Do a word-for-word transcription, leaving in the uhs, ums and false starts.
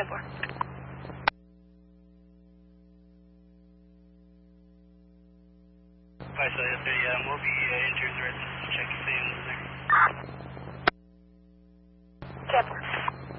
ten four. Five seven thirty, um, we'll be uh, injured threats.